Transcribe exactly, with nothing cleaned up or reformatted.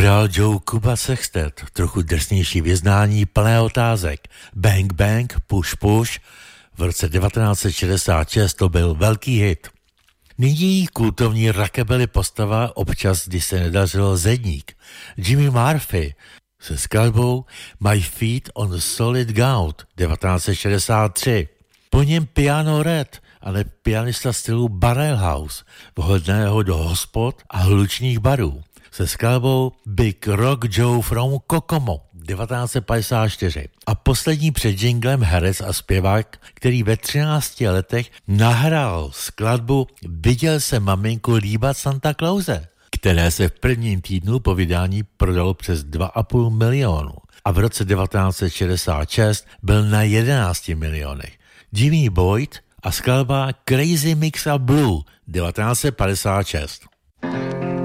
Hrál Joe Cuba Sextet, trochu drsnější vyznání plné otázek. Bang Bang, Push Push, v roce devatenáct set šedesát šest to byl velký hit. Nyní kultovní rockabilly postava občas, když se nedařilo zedník. Jimmy Murphy se skladbou My Feet on Solid Ground devatenáct set šedesát tři. Po něm Piano Red, ale pianista stylu Barrelhouse, vhodného do hospod a hlučných barů, se skladbou Big Rock Joe from Kokomo devatenáct set padesát čtyři. A poslední před jinglem herec a zpěvák, který ve třinácti letech nahrál skladbu Viděl jsem maminku líbat Santa Clause, které se v prvním týdnu po vydání prodalo přes dva a půl milionu. A v roce devatenáct set šedesát šest byl na jedenácti milionech. Jimmy Boyd a skladba Crazy Mix a Blue devatenáct set padesát šest.